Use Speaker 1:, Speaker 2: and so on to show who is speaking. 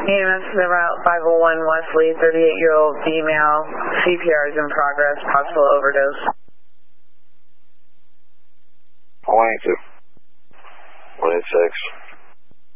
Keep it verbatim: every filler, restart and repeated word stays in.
Speaker 1: E M S to the route five oh one Wesley, thirty-eight-year-old female, C P R is in progress, possible overdose.
Speaker 2: one eight two. one eight six.